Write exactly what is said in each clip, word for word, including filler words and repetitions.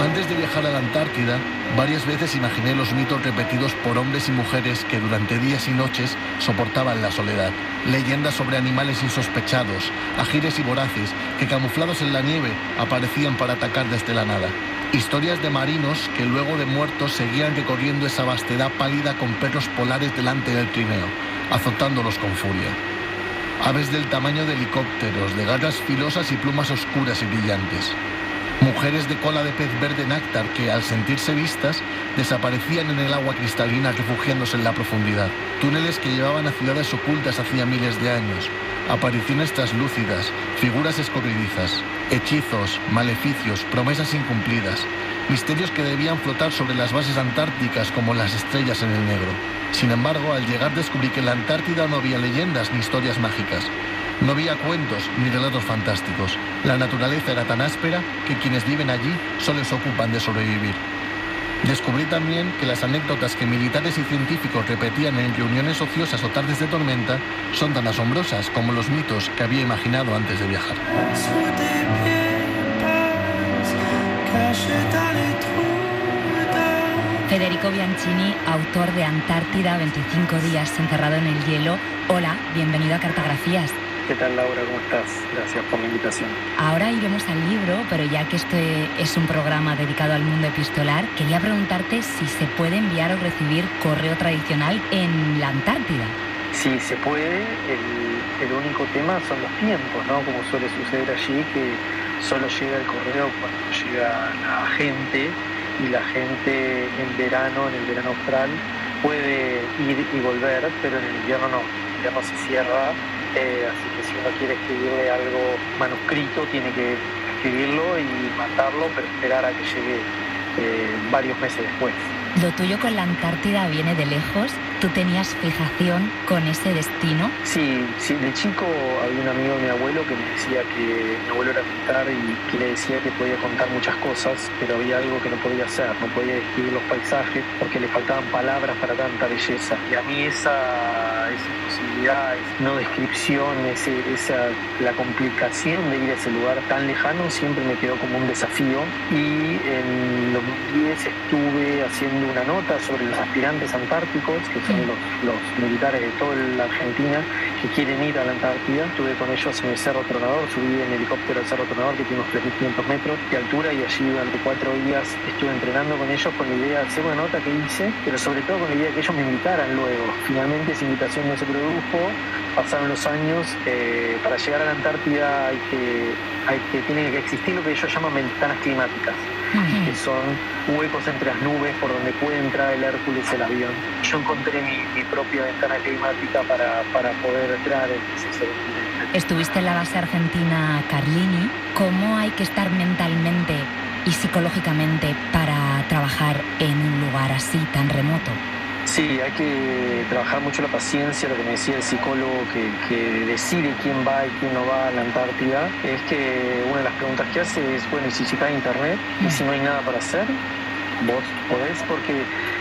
Antes de viajar a la Antártida, varias veces imaginé los mitos repetidos por hombres y mujeres que durante días y noches soportaban la soledad. Leyendas sobre animales insospechados, ágiles y voraces, que camuflados en la nieve aparecían para atacar desde la nada. Historias de marinos que luego de muertos seguían recorriendo esa vastedad pálida con perros polares delante del trineo, azotándolos con furia. Aves del tamaño de helicópteros, de garras filosas y plumas oscuras y brillantes. Mujeres de cola de pez verde náctar que, al sentirse vistas, desaparecían en el agua cristalina refugiándose en la profundidad. Túneles que llevaban a ciudades ocultas hacía miles de años. Apariciones traslúcidas, figuras escurridizas, hechizos, maleficios, promesas incumplidas. Misterios que debían flotar sobre las bases antárticas como las estrellas en el negro. Sin embargo, al llegar descubrí que en la Antártida no había leyendas ni historias mágicas. No había cuentos ni relatos fantásticos. La naturaleza era tan áspera que quienes viven allí solo se ocupan de sobrevivir. Descubrí también que las anécdotas que militares y científicos repetían en reuniones ociosas o tardes de tormenta son tan asombrosas como los mitos que había imaginado antes de viajar. Federico Bianchini, autor de Antártida, veinticinco días encerrado en el hielo. Hola, bienvenido a Cartografías. ¿Qué tal, Laura? ¿Cómo estás? Gracias por la invitación. Ahora iremos al libro, pero ya que este es un programa dedicado al mundo epistolar, quería preguntarte si se puede enviar o recibir correo tradicional en la Antártida. Sí, se puede. El, el único tema son los tiempos, ¿no? Como suele suceder allí, que solo llega el correo cuando llega la gente, y la gente en verano, en el verano austral, puede ir y volver, pero en el invierno no. En el invierno se cierra. Eh, así que si uno quiere escribirle algo manuscrito, tiene que escribirlo y mandarlo, pero esperar a que llegue eh, varios meses después. Lo tuyo con la Antártida viene de lejos. ¿Tú tenías fijación con ese destino? Sí, sí, de chico había un amigo de mi abuelo que me decía que mi abuelo era militar y que le decía que podía contar muchas cosas, pero había algo que no podía hacer, no podía describir los paisajes porque le faltaban palabras para tanta belleza. Y a mí esa, esa imposibilidad, esa no descripción, ese, esa, la complicación de ir a ese lugar tan lejano siempre me quedó como un desafío. Y en dos mil diez estuve haciendo una nota sobre los aspirantes antárticos, que son los, los militares de toda la Argentina que quieren ir a la Antártida. Estuve con ellos en el Cerro Tronador, subí en helicóptero al Cerro Tronador, que tiene unos tres mil quinientos metros de altura, y allí durante cuatro días estuve entrenando con ellos con la idea de hacer una nota que hice, pero sobre todo con la idea de que ellos me invitaran luego. Finalmente esa invitación no se produjo, pasaron los años. Eh, para llegar a la Antártida hay que, hay que, tiene que existir lo que ellos llaman ventanas climáticas, uh-huh. que son huecos entre las nubes por donde puede entrar el Hércules, el avión. Yo encontré mi, mi propia ventana climática para, para poder entrar en ese continente. Estuviste en la base argentina Carlini. ¿Cómo hay que estar mentalmente y psicológicamente para trabajar en un lugar así tan remoto? Sí, hay que trabajar mucho la paciencia. Lo que me decía el psicólogo que, que decide quién va y quién no va a la Antártida es que una de las preguntas que hace es, bueno, ¿y si se cae internet? ¿Y si no hay nada para hacer? Vos podés, porque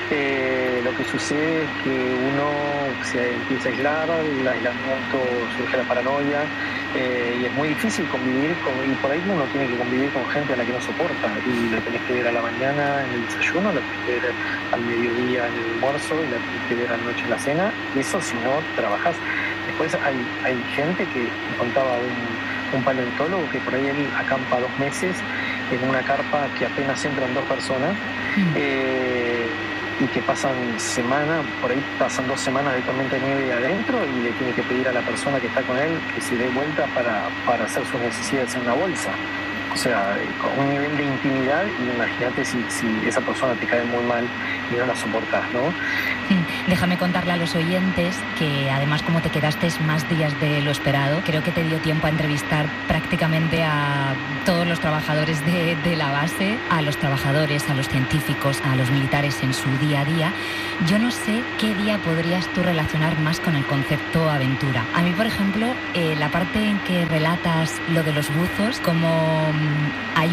eh, lo que sucede es que uno se empieza a aislar, el aislamiento, surge la paranoia, eh, y es muy difícil convivir con, y por ahí uno tiene que convivir con gente a la que no soporta, y la tenés que ver a la mañana en el desayuno, la tenés que ver al mediodía en el almuerzo, y la tenés que ver a la noche en la cena, y eso si no trabajás. Después hay, hay gente que, me contaba un, un paleontólogo, que por ahí él acampa dos meses en una carpa que apenas entran dos personas, mm. eh, y que pasan semana, por ahí pasan dos semanas de tormenta de nieve adentro, y le tiene que pedir a la persona que está con él que se dé vuelta para, para hacer sus necesidades en una bolsa. O sea, con un nivel de intimidad, y imagínate si, si esa persona te cae muy mal y no la soportas, ¿no? Déjame contarle a los oyentes que además, como te quedaste más días de lo esperado, creo que te dio tiempo a entrevistar prácticamente a todos los trabajadores de, de la base, a los trabajadores, a los científicos, a los militares en su día a día. Yo no sé qué día podrías tú relacionar más con el concepto aventura. A mí, por ejemplo, eh, la parte en que relatas lo de los buzos, como hay un momento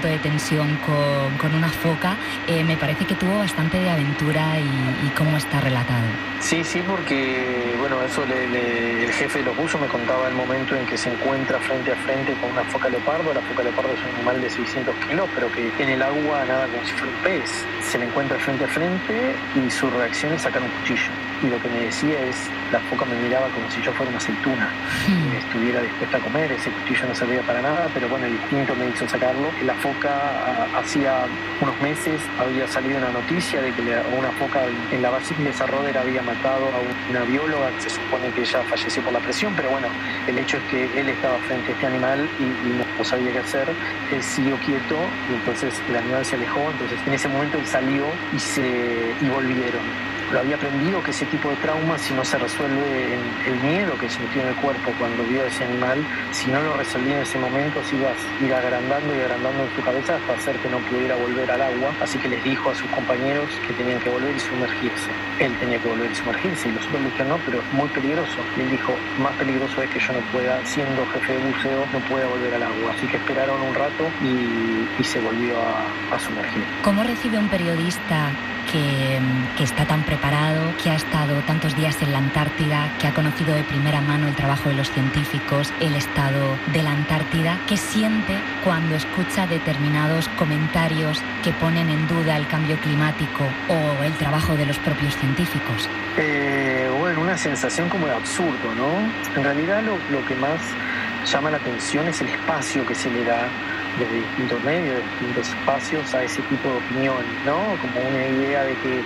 momento de tensión con, con una foca. Eh, me parece que tuvo bastante de aventura y, y cómo está relatado. Sí, sí, porque bueno, eso le, le, el jefe de los buzos me contaba el momento en que se encuentra frente a frente con una foca leopardo. La foca leopardo es un animal de seiscientos kilos, pero que en el agua nada como si fuera un pez. Se le encuentra frente a frente y su reacción es sacar un cuchillo. Y lo que me decía es, la foca me miraba como si yo fuera una aceituna, mm. estuviera dispuesta a comer. Ese cuchillo no servía para nada, pero bueno, el instinto me hizo sacarlo. La foca, a, hacía unos meses había salido una noticia de que le, una foca en la base de Sarroder había matado a una bióloga. Se supone que ella falleció por la presión, pero bueno, el hecho es que él estaba frente a este animal y, y no sabía qué hacer. Él siguió quieto y entonces el animal se alejó. Entonces en ese momento él salió y, se, y volvieron. Lo había aprendido que ese tipo de trauma, si no se resuelve en el miedo que sintió en el cuerpo cuando vio a ese animal, si no lo resolvía en ese momento, se iba a ir agrandando y agrandando en su cabeza hasta hacer que no pudiera volver al agua. Así que les dijo a sus compañeros que tenían que volver y sumergirse. Él tenía que volver y sumergirse y los otros le dijeron no, pero es muy peligroso. Y él dijo, más peligroso es que yo no pueda, siendo jefe de buceo, no pueda volver al agua. Así que esperaron un rato y, y se volvió a, a sumergir. ¿Cómo recibe un periodista Que, que está tan preparado, que ha estado tantos días en la Antártida, que ha conocido de primera mano el trabajo de los científicos, el estado de la Antártida? ¿Qué siente cuando escucha determinados comentarios que ponen en duda el cambio climático o el trabajo de los propios científicos? Eh, bueno, una sensación como de absurdo, ¿no? En realidad lo, lo que más llama la atención es el espacio que se le da desde distintos medios, de distintos espacios a ese tipo de opiniones, ¿no? Como una idea de que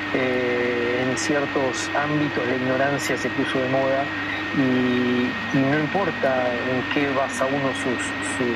eh, en ciertos ámbitos la ignorancia se puso de moda y, y no importa en qué basa uno sus, sus,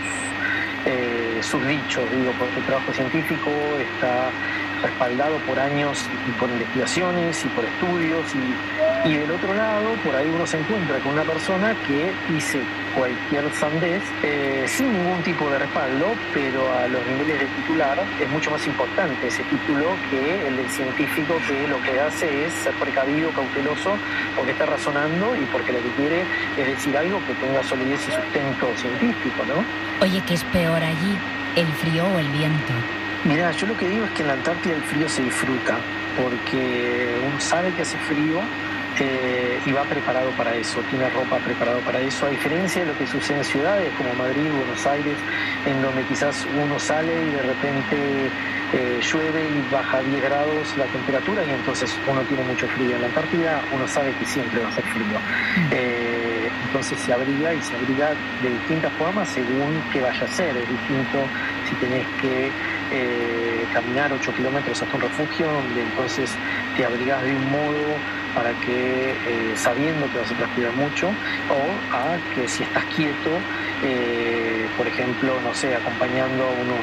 eh, sus dichos, digo, porque el trabajo científico está respaldado por años y por investigaciones y por estudios y, y del otro lado por ahí uno se encuentra con una persona que dice cualquier sandez eh, sin ningún tipo de respaldo, pero a los niveles de titular es mucho más importante ese título que el del científico, que lo que hace es ser precavido, cauteloso, porque está razonando y porque lo que quiere es decir algo que tenga solidez y sustento científico, ¿no? Oye, ¿qué es peor allí, el frío o el viento? Mirá, yo lo que digo es que en la Antártida el frío se disfruta, porque uno sabe que hace frío eh, y va preparado para eso, tiene ropa preparada para eso, a diferencia de lo que sucede en ciudades como Madrid, Buenos Aires, en donde quizás uno sale y de repente eh, llueve y baja diez grados la temperatura y entonces uno tiene mucho frío. En la Antártida uno sabe que siempre va a hacer frío. Eh, entonces se abriga y se abriga de distintas formas según qué vaya a ser. Es distinto si tenés que eh, caminar ocho kilómetros hasta un refugio, donde entonces te abrigás de un modo para que, eh, sabiendo que vas a transpirar mucho, o a que si estás quieto, eh, por ejemplo, no sé, acompañando a unos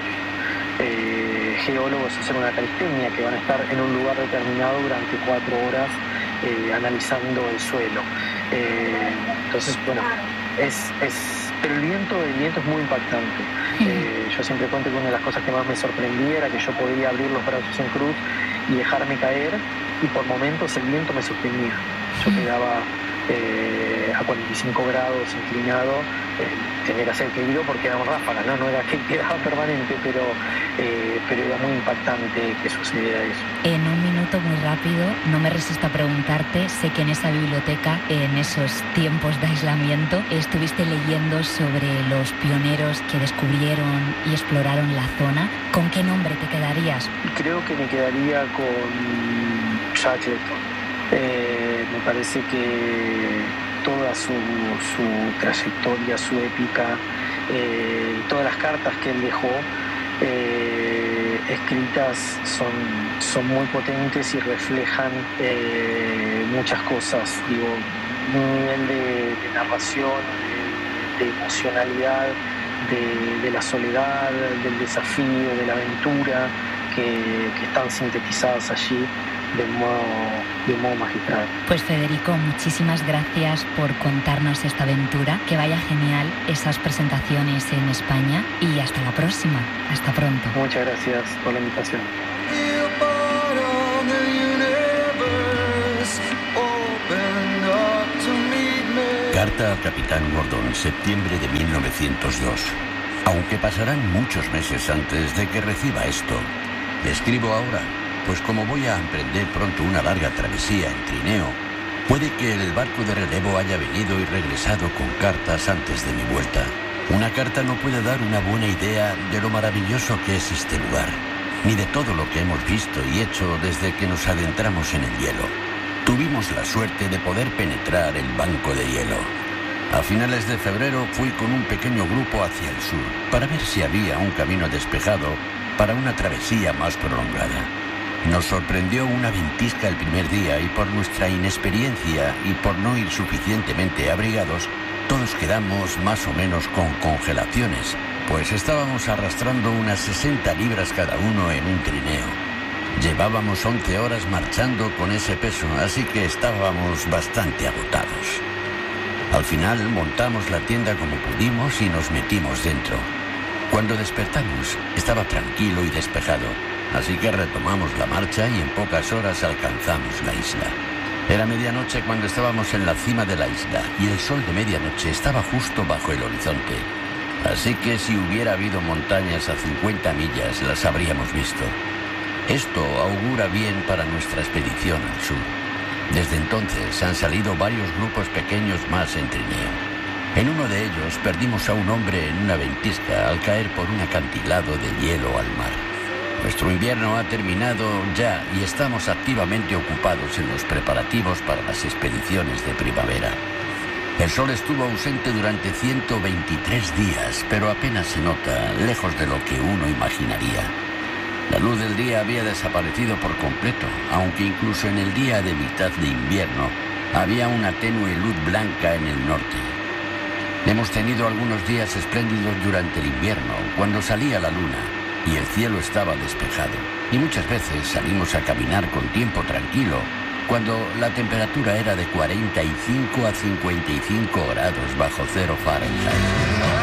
eh, geólogos a hacer una calistenia, que van a estar en un lugar determinado durante cuatro horas eh, analizando el suelo. Eh, entonces, bueno, es, es, pero el viento, el viento es muy impactante. Eh, yo siempre cuento que una de las cosas que más me sorprendía era que yo podía abrir los brazos en cruz y dejarme caer, y por momentos el viento me sostenía. Yo quedaba eh, a cuarenta y cinco grados inclinado, eh, tenía que hacer querido porque era un ráfaga, ¿no? No era que quedaba permanente, pero, eh, pero era muy impactante que sucediera eso. En un minuto muy rápido, no me resisto a preguntarte, sé que en esa biblioteca, en esos tiempos de aislamiento, estuviste leyendo sobre los pioneros que descubrieron y exploraron la zona. ¿Con qué nombre te quedarías? Creo que me quedaría con Shackleton. Eh, me parece que toda su, su trayectoria, su épica, eh, y todas las cartas que él dejó eh, escritas son, son muy potentes y reflejan eh, muchas cosas. Digo, un nivel de, de narración, de, de emocionalidad, de, de la soledad, del desafío, de la aventura, que, que están sintetizadas allí de un modo, de un modo magistral. Pues Federico, muchísimas gracias por contarnos esta aventura, que vaya genial esas presentaciones en España y hasta la próxima, hasta pronto. Muchas gracias por la invitación. Carta al Capitán Gordon, septiembre de mil novecientos dos. Aunque pasarán muchos meses antes de que reciba esto. Le escribo ahora, pues como voy a emprender pronto una larga travesía en trineo, puede que el barco de relevo haya venido y regresado con cartas antes de mi vuelta. Una carta no puede dar una buena idea de lo maravilloso que es este lugar, ni de todo lo que hemos visto y hecho desde que nos adentramos en el hielo. Tuvimos la suerte de poder penetrar el banco de hielo. A finales de febrero fui con un pequeño grupo hacia el sur para ver si había un camino despejado para una travesía más prolongada. Nos sorprendió una ventisca el primer día y por nuestra inexperiencia y por no ir suficientemente abrigados, todos quedamos más o menos con congelaciones, pues estábamos arrastrando unas sesenta libras cada uno en un trineo. Llevábamos once horas marchando con ese peso, así que estábamos bastante agotados. Al final montamos la tienda como pudimos y nos metimos dentro. Cuando despertamos estaba tranquilo y despejado, así que retomamos la marcha y en pocas horas alcanzamos la isla. Era medianoche cuando estábamos en la cima de la isla y el sol de medianoche estaba justo bajo el horizonte. Así que si hubiera habido montañas a cincuenta millas las habríamos visto. Esto augura bien para nuestra expedición al sur. Desde entonces han salido varios grupos pequeños más en trineo. En uno de ellos perdimos a un hombre en una ventisca al caer por un acantilado de hielo al mar. Nuestro invierno ha terminado ya y estamos activamente ocupados en los preparativos para las expediciones de primavera. El sol estuvo ausente durante ciento veintitrés días, pero apenas se nota, lejos de lo que uno imaginaría. La luz del día había desaparecido por completo, aunque incluso en el día de mitad de invierno había una tenue luz blanca en el norte. Hemos tenido algunos días espléndidos durante el invierno, cuando salía la luna y el cielo estaba despejado, y muchas veces salimos a caminar con tiempo tranquilo, cuando la temperatura era de cuarenta y cinco a cincuenta y cinco grados bajo cero Fahrenheit.